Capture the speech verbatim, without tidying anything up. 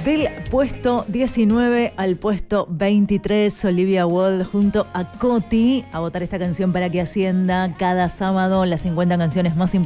Del puesto diecinueve al puesto veintitrés, Olivia Wilde junto a Coti a votar esta canción para que ascienda cada sábado las cincuenta canciones más importantes